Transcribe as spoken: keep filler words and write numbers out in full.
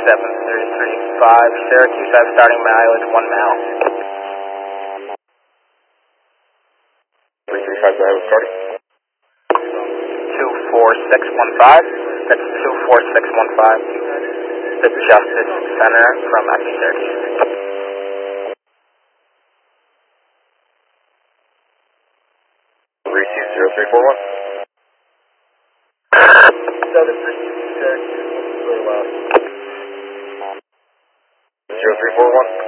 seven three three five, Syracuse, I have starting mileage one mile. three three five, go ahead with starting. two four six one five, that's two four six one five, the Justice Center from F B Syracuse. three two zero three four one. seven three two Syracuse, really loud. zero three four one.